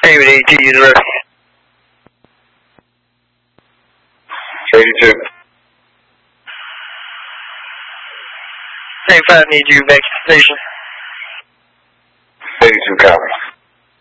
David 82, use ready. 82. Take 5, need you back to the station. 82 copies.